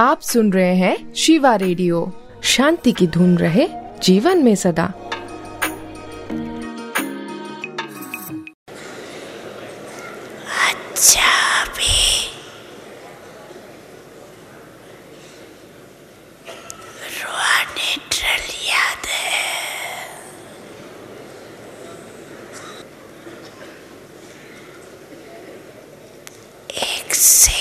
आप सुन रहे हैं शिवा रेडियो। शांति की धुन रहे जीवन में सदा। अच्छा भी न्यूट्रल याद है। एक से